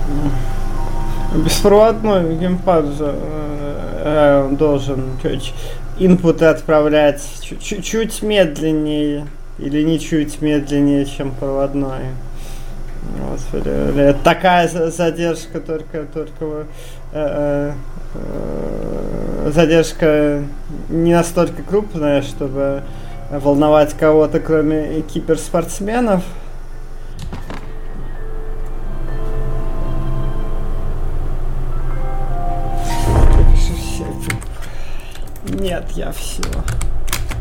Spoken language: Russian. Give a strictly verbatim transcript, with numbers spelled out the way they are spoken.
Беспроводной геймпад же э, должен инпуты отправлять чуть-чуть медленнее или не чуть медленнее, чем проводной. Вот, такая задержка только, только э, э, задержка не настолько крупная, чтобы волновать кого-то, кроме киберспортсменов. Нет, я все.